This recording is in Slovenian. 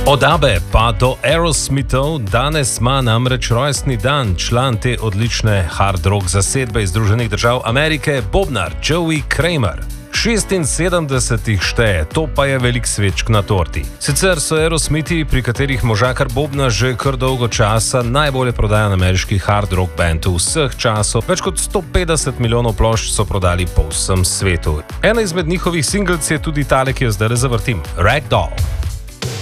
Od Abbe pa do Aerosmithov danes ima namreč rojstni dan član te odlične hard rock zasedbe iz Združenih držav Amerike, bobnar Joey Kramer. 76 šteje, to pa je velik svečk na torti. Sicer so Aerosmithi, pri katerih možakar bobna že kar dolgo časa, najbolje prodajan ameriški hard rock band vseh časov. Več kot 150 milijonov plošč so prodali po vsem svetu. Ena izmed njihovih singlc je tudi tale, ki jo zdaj zavrtim, Ragdoll.